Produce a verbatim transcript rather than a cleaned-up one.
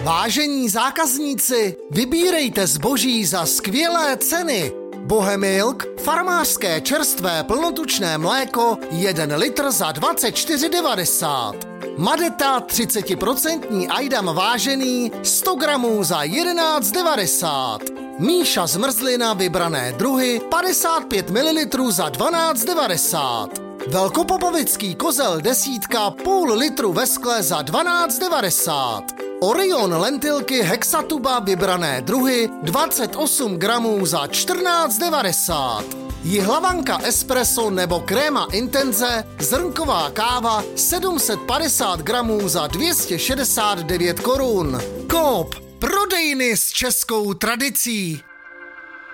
Vážení zákazníci, vybírejte zboží za skvělé ceny. Bohemilk, farmářské čerstvé plnotučné mléko, jeden litr za dvacet čtyři devadesát. Madeta třicet procent Ajdam vážený, sto gramů za jedenáct devadesát. Míša zmrzlina vybrané druhy, padesát pět mililitrů za dvanáct devadesát. Velkopopovický kozel desítka půl litru ve skle za dvanáct devadesát. Orion lentilky hexatuba vybrané druhy dvacet osm gramů za čtrnáct devadesát. Jihlavanka espresso nebo kréma intenze zrnková káva sedm set padesát gramů za dvě stě šedesát devět korun. Coop, prodejny s českou tradicí.